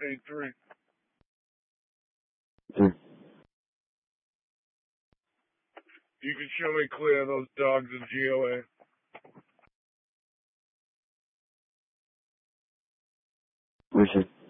8-3. You can show me clear those dogs in GOA. Where's it?